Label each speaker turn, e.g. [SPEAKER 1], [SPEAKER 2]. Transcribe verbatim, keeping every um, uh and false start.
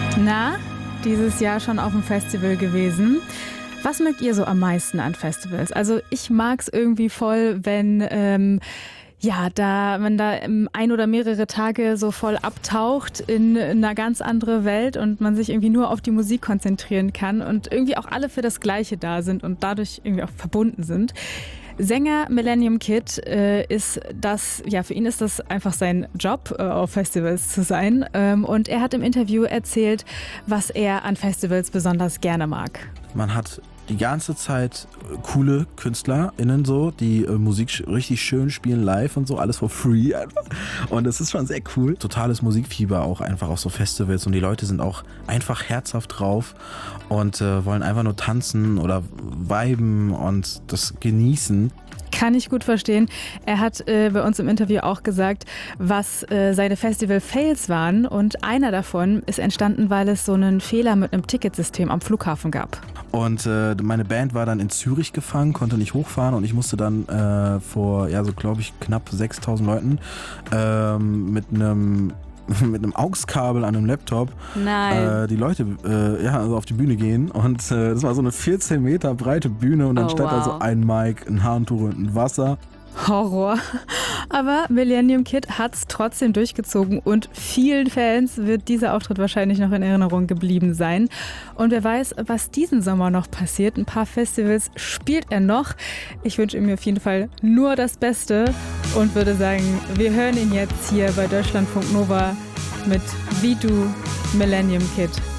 [SPEAKER 1] Na, dieses Jahr schon auf dem Festival gewesen. Was mögt ihr so am meisten an Festivals? Also ich mag's irgendwie voll, wenn ähm, ja, da man da ein oder mehrere Tage so voll abtaucht in eine ganz andere Welt und man sich irgendwie nur auf die Musik konzentrieren kann und irgendwie auch alle für das Gleiche da sind und dadurch irgendwie auch verbunden sind. Sänger Millennium Kid äh, ist das, ja, für ihn ist das einfach sein Job, äh, auf Festivals zu sein. Ähm, und er hat im Interview erzählt, was er an Festivals besonders gerne mag.
[SPEAKER 2] Man hat die ganze Zeit coole KünstlerInnen so, die äh, Musik sch- richtig schön spielen live und so, alles for free einfach. Und es ist schon sehr cool. Totales Musikfieber auch einfach auf so Festivals und die Leute sind auch einfach herzhaft drauf und äh, wollen einfach nur tanzen oder viben und das genießen.
[SPEAKER 1] Kann ich gut verstehen. Er hat äh, bei uns im Interview auch gesagt, was äh, seine Festival-Fails waren. Und einer davon ist entstanden, weil es so einen Fehler mit einem Ticketsystem am Flughafen gab.
[SPEAKER 2] Und äh, meine Band war dann in Zürich gefangen, konnte nicht hochfahren und ich musste dann äh, vor, ja so glaube ich, knapp sechstausend Leuten ähm, mit einem mit einem A U X-Kabel an einem Laptop
[SPEAKER 1] Nein.
[SPEAKER 2] äh, die Leute äh, ja, also auf die Bühne gehen und äh, das war so eine vierzehn Meter breite Bühne und dann
[SPEAKER 1] Oh,
[SPEAKER 2] stand
[SPEAKER 1] wow.
[SPEAKER 2] da so ein Mic, ein Handtuch und ein Wasser.
[SPEAKER 1] Horror. Aber Millennium Kid hat es trotzdem durchgezogen und vielen Fans wird dieser Auftritt wahrscheinlich noch in Erinnerung geblieben sein. Und wer weiß, was diesen Sommer noch passiert. Ein paar Festivals spielt er noch. Ich wünsche ihm auf jeden Fall nur das Beste und würde sagen, wir hören ihn jetzt hier bei Deutschlandfunk Nova mit Wie du, Millennium Kid.